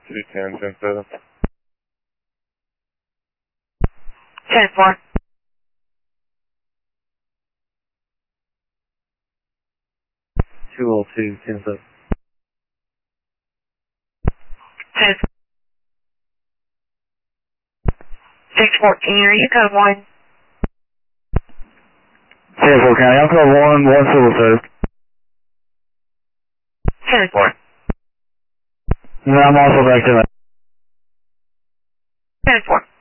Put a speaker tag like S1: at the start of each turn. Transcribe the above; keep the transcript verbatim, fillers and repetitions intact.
S1: two ten, ten seven.
S2: ten four.
S3: two oh two, ten seven.
S2: ten six fourteen, are you code one?
S3: ten four County, I'm code one, one civil service.
S2: ten four.
S3: And I'm also back to
S2: ten four.